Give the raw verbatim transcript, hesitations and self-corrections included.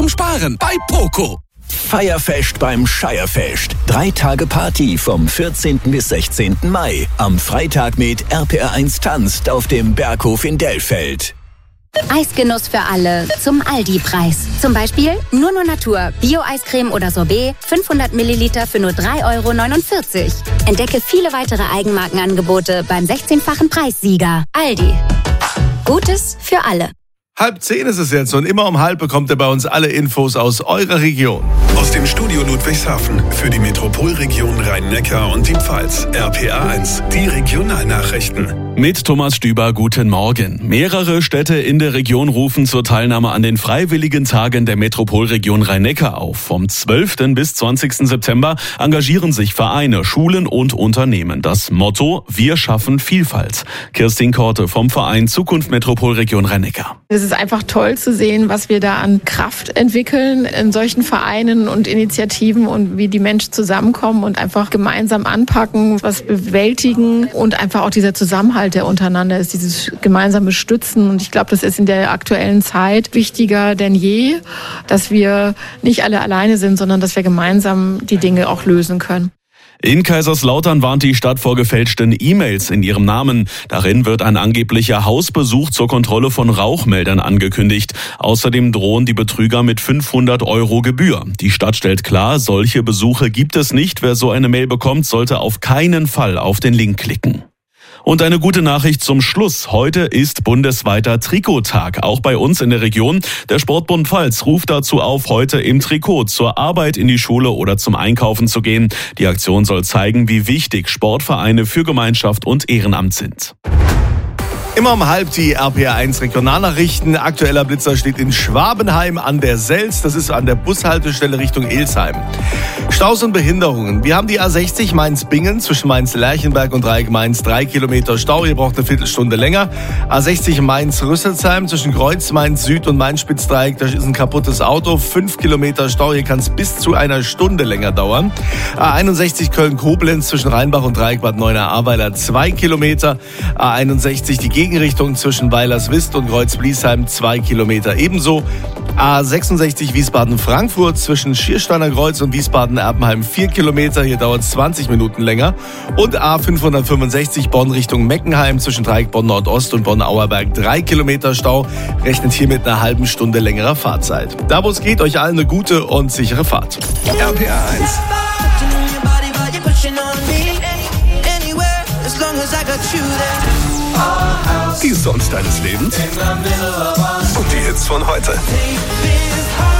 Wochen sparen bei Poco. Feierfest beim Shirefest. Drei Tage Party vom vierzehnten bis sechzehnten Mai. Am Freitag mit R P R eins tanzt auf dem Berghof in Dellfeld. Eisgenuss für alle zum Aldi-Preis. Zum Beispiel Nunu Natur, Bio-Eiscreme oder Sorbet, fünfhundert Milliliter für nur drei Euro neunundvierzig. Entdecke viele weitere Eigenmarkenangebote beim sechzehnfachen Preissieger. Aldi. Gutes für alle. Halb zehn ist es jetzt und immer um halb bekommt ihr bei uns alle Infos aus eurer Region. Aus dem Studio Ludwigshafen für die Metropolregion Rhein-Neckar und die Pfalz. R P R eins, die Regionalnachrichten. Mit Thomas Stüber, guten Morgen. Mehrere Städte in der Region rufen zur Teilnahme an den Freiwilligen Tagen der Metropolregion Rhein-Neckar auf. Vom zwölften bis zwanzigsten September engagieren sich Vereine, Schulen und Unternehmen. Das Motto: Wir schaffen Vielfalt. Kirstin Korte vom Verein Zukunft Metropolregion Rhein-Neckar. Es ist einfach toll zu sehen, was wir da an Kraft entwickeln in solchen Vereinen und Initiativen und wie die Menschen zusammenkommen und einfach gemeinsam anpacken, was bewältigen und einfach auch dieser Zusammenhalt, der untereinander ist, dieses gemeinsame Stützen. Und ich glaube, das ist in der aktuellen Zeit wichtiger denn je, dass wir nicht alle alleine sind, sondern dass wir gemeinsam die Dinge auch lösen können. In Kaiserslautern warnt die Stadt vor gefälschten E-Mails in ihrem Namen. Darin wird ein angeblicher Hausbesuch zur Kontrolle von Rauchmeldern angekündigt. Außerdem drohen die Betrüger mit fünfhundert Euro Gebühr. Die Stadt stellt klar, solche Besuche gibt es nicht. Wer so eine Mail bekommt, sollte auf keinen Fall auf den Link klicken. Und eine gute Nachricht zum Schluss. Heute ist bundesweiter Trikottag, auch bei uns in der Region. Der Sportbund Pfalz ruft dazu auf, heute im Trikot zur Arbeit, in die Schule oder zum Einkaufen zu gehen. Die Aktion soll zeigen, wie wichtig Sportvereine für Gemeinschaft und Ehrenamt sind. Immer um halb die R P R eins Regionalnachrichten. Aktueller Blitzer steht in Schwabenheim an der Selz. Das ist an der Bushaltestelle Richtung Elsheim. Staus und Behinderungen. Wir haben die A sechzig Mainz-Bingen zwischen Mainz-Lerchenberg und Dreieck Mainz. Drei Kilometer Stau. Ihr braucht eine Viertelstunde länger. A sechzig Mainz-Rüsselsheim zwischen Kreuz Mainz-Süd und Mainz-Spitzdreieck. Da ist ein kaputtes Auto. Fünf Kilometer Stau. Hier kann es bis zu einer Stunde länger dauern. A einundsechzig Köln-Koblenz zwischen Rheinbach und Dreieck Bad Neuenahr-Ahrweiler. Zwei Kilometer. A einundsechzig die Gegenrichtung zwischen Weilerswist und Kreuz-Bliesheim. Zwei Kilometer ebenso. A sechsundsechzig Wiesbaden-Frankfurt zwischen Schiersteiner Kreuz und Wiesbaden-Erpenheim. Vier Kilometer. Hier dauert es zwanzig Minuten länger. Und A fünfhundertfünfundsechzig Bonn Richtung Meckenheim zwischen Dreieck Bonn Nordost und Bonn-Auerberg. Drei Kilometer Stau. Rechnet hier mit einer halben Stunde längerer Fahrzeit. Da wo es geht, euch allen eine gute und sichere Fahrt. R P R eins. Die Songs deines Lebens und die Hits von heute.